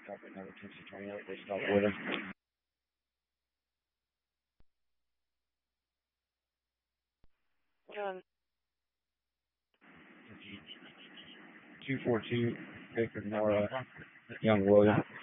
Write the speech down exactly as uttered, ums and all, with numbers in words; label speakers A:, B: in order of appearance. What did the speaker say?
A: Copy number two six twenty-eight. They stopped with him.
B: John.
A: two four two, Baker Nora, Young William.